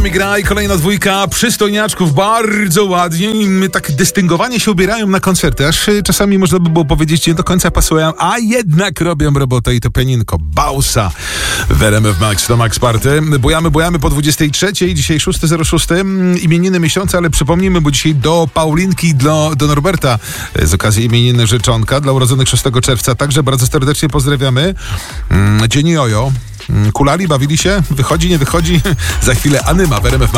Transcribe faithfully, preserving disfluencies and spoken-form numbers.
nami gra i kolejna dwójka przystojniaczków, bardzo ładnie i my tak dystyngowanie się ubierają na koncerty, aż czasami można by było powiedzieć, nie do końca pasują, a jednak robią robotę i to pianinko Bausa w R M F Max, to Max Party. Bujamy, bujamy po dwudziestej trzeciej, dzisiaj szósty zero szósty, imieniny miesiąca, ale przypomnijmy, bo dzisiaj do Paulinki, do, do Norberta z okazji imieniny życzonka, dla urodzonych szóstego czerwca, także bardzo serdecznie pozdrawiamy. Dzień jojo. Kulali, bawili się? Wychodzi, nie wychodzi? Za chwilę Anyma w R M F